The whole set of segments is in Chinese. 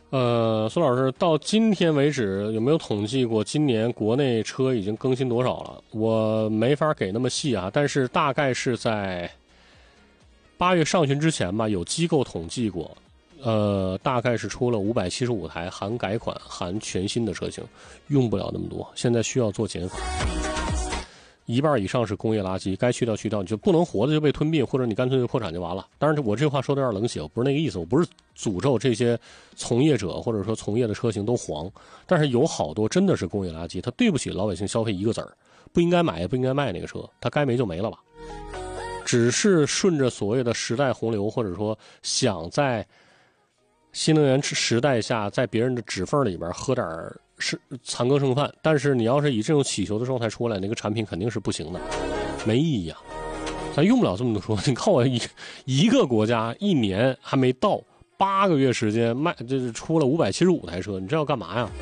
苏老师，到今天为止有没有统计过今年国内车已经更新多少了？我没法给那么细啊，但是大概是在8月上旬之前吧，有机构统计过，大概是出了575台，含改款、含全新的车型，用不了那么多，现在需要做减法。一半以上是工业垃圾，该去掉去掉，你就不能活的就被吞并，或者你干脆就破产就完了。当然，我这话说的有点冷血，我不是那个意思，我不是诅咒这些从业者或者说从业的车型都黄，但是有好多真的是工业垃圾，它对不起老百姓消费一个子儿，不应该买也不应该卖那个车，它该没就没了吧。只是顺着所谓的时代洪流，或者说想在新能源时代下，在别人的指缝里边喝点是残羹剩饭，但是你要是以这种乞求的状态出来，那个产品肯定是不行的，没意义啊。咱用不了这么多说，你看我一个国家1年还没到8个月时间卖，就是出了575台车，你这要干嘛呀？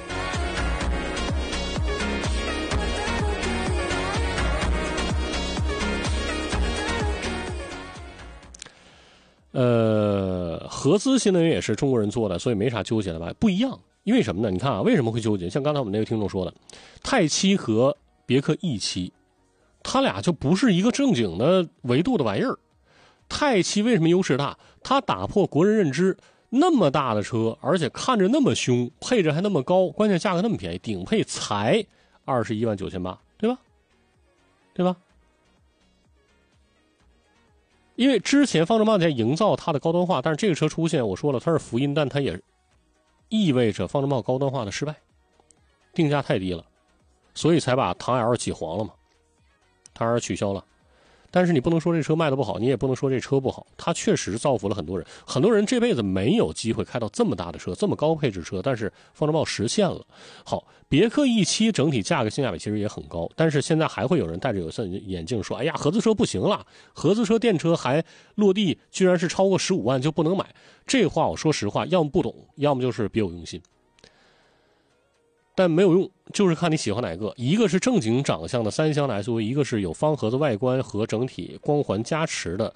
合资新能源也是中国人做的，所以没啥纠结的吧？不一样，因为什么呢？你看啊，为什么会纠结？像刚才我们那位听众说的，泰7和别克 E7，它俩就不是一个正经的维度的玩意儿。泰7为什么优势大？它打破国人认知，那么大的车，而且看着那么凶，配置还那么高，关键价格那么便宜，顶配才219800，对吧？对吧？因为之前方程豹在营造它的高端化，但是这个车出现，我说了它是福音，但它也意味着方程豹高端化的失败，定价太低了，所以才把唐 L 挤黄了嘛，唐 L 取消了。但是你不能说这车卖的不好，你也不能说这车不好，它确实造福了很多人，很多人这辈子没有机会开到这么大的车，这么高配置车，但是方程豹实现了。好，别克 E7 整体价格性价比其实也很高，但是现在还会有人戴着有色眼镜说，哎呀，合资车不行了，合资车电车还落地居然是超过15万就不能买。这话我说实话，要么不懂，要么就是别有用心。但没有用，就是看你喜欢哪个。一个是正经长相的3厢的 SUV， 一个是有方盒子外观和整体光环加持的